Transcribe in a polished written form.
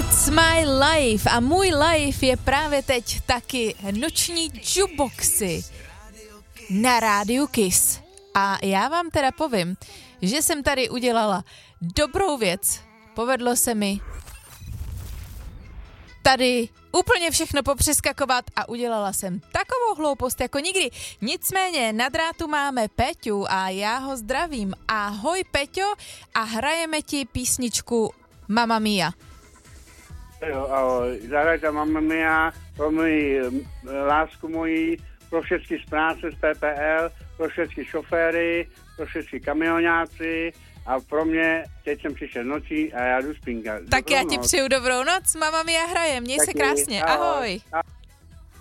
It's my life a můj life je právě teď taky noční jukeboxy na rádiu Kiss. A já vám teda povím, že jsem tady udělala dobrou věc. Povedlo se mi tady úplně všechno popřeskakovat a udělala jsem takovou hloupost jako nikdy. Nicméně na drátu máme Peťu a já ho zdravím. Ahoj Peťo a hrajeme ti písničku Mamma Mia. Jo, ahoj. Zahrajte Mamma Mia pro moji lásku mojí, pro všechny z práce z PPL, pro všechny šoféry, pro všechny kamionáci a pro mě, teď jsem přišel nocí a já jdu spínkat. Tak já ti přeju dobrou noc, Mamma Mia hraje, měj se krásně, ahoj.